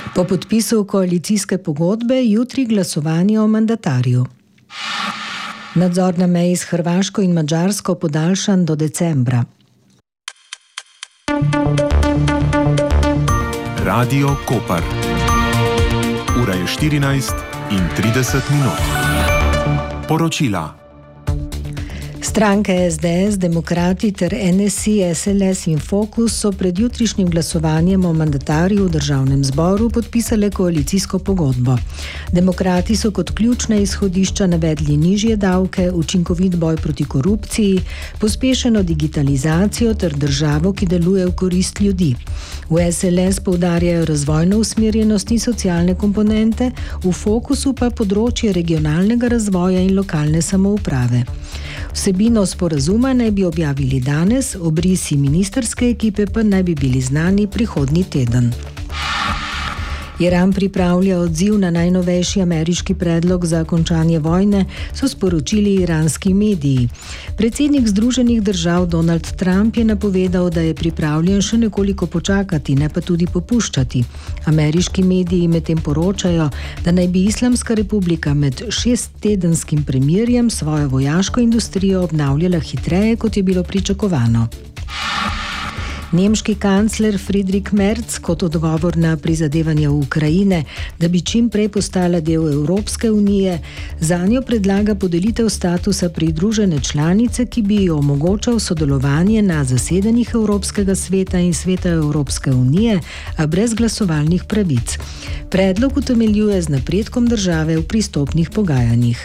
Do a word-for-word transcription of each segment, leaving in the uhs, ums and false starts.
Po podpisu koalicijske pogodbe jutri glasovanje o mandatarju. Nadzor na meji s Hrvaško in Madžarsko podaljšan do decembra. Radio Koper. Ura je štirinajst in trideset minut. Poročila. Stranke es de es, Demokrati ter en es i, es el es in Fokus so pred jutrišnjim glasovanjem o mandatarju v državnem zboru podpisale koalicijsko pogodbo. Demokrati so kot ključne izhodišča navedli nižje davke, učinkovit boj proti korupciji, pospešeno digitalizacijo ter državo, ki deluje v korist ljudi. V es el es poudarjajo razvojno usmerjenost in socialne komponente, v Fokusu pa področje regionalnega razvoja in lokalne samouprave. Vsebino sporazuma naj bi objavili danes, obrisi ministrske ekipe pa naj bi bili znani prihodnji teden. Iran pripravlja odziv na najnovejši ameriški predlog za končanje vojne, so sporočili iranski mediji. Predsednik Združenih držav Donald Trump je napovedal, da je pripravljen še nekoliko počakati, ne pa tudi popuščati. Ameriški mediji medtem poročajo, da naj bi Islamska republika med šesttedenskim premirjem svojo vojaško industrijo obnavljala hitreje, kot je bilo pričakovano. Nemški kancler Friedrich Merz kot odgovor na prizadevanja Ukrajine, da bi čim prej postala del Evropske unije, zanjo predlaga podelitev statusa pridružene članice, ki bi ji omogočal sodelovanje na zasedanjih Evropskega sveta in Sveta Evropske unije, a brez glasovalnih pravic. Predlog utemeljuje z napredkom države v pristopnih pogajanjih.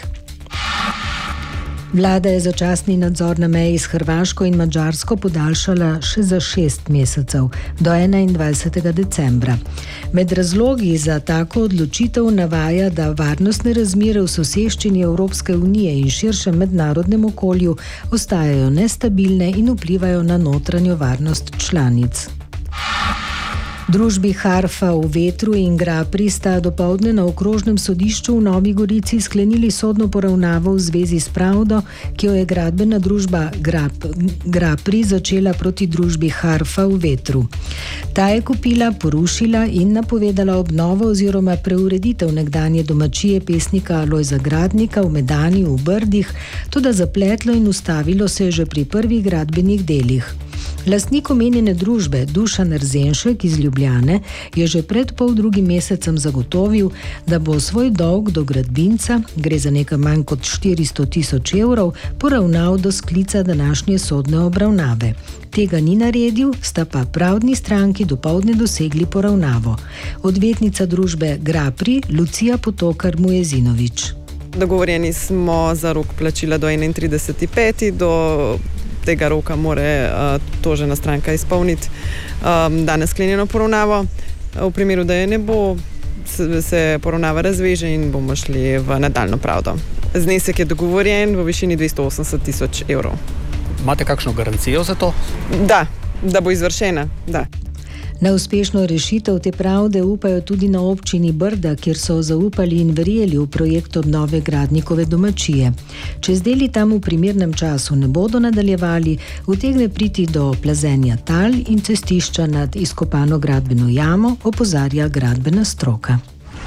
Vlada je začasni nadzor na meji s Hrvaško in Madžarsko podaljšala še za šest mesecev, do enaindvajsetega decembra. Med razlogi za tako odločitev navaja, da varnostne razmere v soseščini Evropske unije in širšem mednarodnem okolju ostajajo nestabilne in vplivajo na notranjo varnost članic. Družbi Harfa v Vetru in Grapri sta dopoldne na okrožnem sodišču v Novi Gorici sklenili sodno poravnavo v zvezi s pravdo, ki jo je gradbena družba Grap, Grapri začela proti družbi Harfa v Vetru. Ta je kupila, porušila in napovedala obnovo oziroma preureditev nekdanje domačije pesnika Lojza Gradnika v Medani v Brdih, toda zapletlo in ustavilo se je že pri prvih gradbenih delih. Lastnik omenjene družbe Dušan Erzenšek iz Ljubljane je že pred pol drugim mesecem zagotovil, da bo svoj dolg do gradbinca, gre za nekaj manj kot štiristo tisoč evrov, poravnal do sklica današnje sodne obravnave. Tega ni naredil, sta pa pravdni stranki dopoldne dosegli poravnavo. Odvetnica družbe Grapri, Lucija Potokar Mujezinovič. Dogovorjeni smo za rok plačila do enaintrideseti peti do tega roka more uh, tožena stranka izpolniti um, danes sklenjeno poravnavo. V primeru, da je ne bo, se, se poravnava razveže in bomo šli v nadaljno pravdo. Znesek je dogovorjen v višini dvesto osemdeset tisoč evrov. Imate kakšno garancijo za to? Da, da bo izvršena, da. Na uspešno rešitev te pravde upajo tudi na občini Brda, kjer so zaupali in verjeli v projekt obnove Gradnikove domačije. Če z deli tam v primernem času ne bodo nadaljevali, utegne priti do plazenja tal in cestišča nad izkopano gradbeno jamo, opozarja gradbena stroka.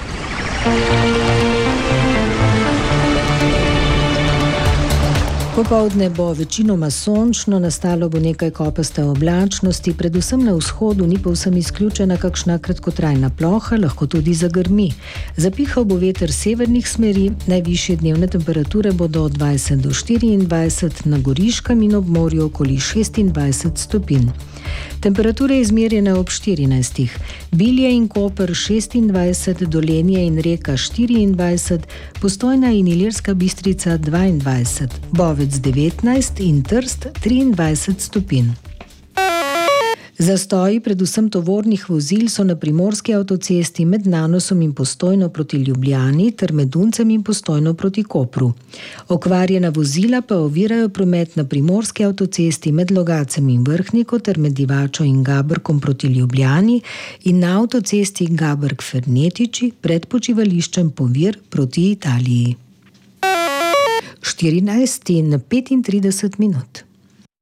Popoldne bo večinoma sončno, nastalo bo nekaj kopaste oblačnosti, predvsem na vzhodu ni povsem izključena kakšna kratkotrajna ploha, lahko tudi zagrmi. Zapihal bo veter severnih smeri, najvišje dnevne temperature bodo od dvajset do štiriindvajset, na Goriškem in ob morju okoli šestindvajset stopinj. Temperature izmerjene ob štirinajstih. Bilje in Koper šestindvajset, Dolenje in Reka štiriindvajset, Postojna in Ilirska Bistrica dvaindvajset, Bovec devetnajst in Trst triindvajset stopinj. Zastoji predvsem tovornih vozil so na primorski avtocesti med Nanosom in Postojno proti Ljubljani ter med Duncem in Postojno proti Kopru. Okvarjena vozila pa ovirajo promet na primorski avtocesti med Logacem in Vrhniko ter med Divačo in Gabrkom proti Ljubljani in na avtocesti Gabrk-Fernetiči pred počivališčem Povir proti Italiji. štirinajst in petintrideset minut.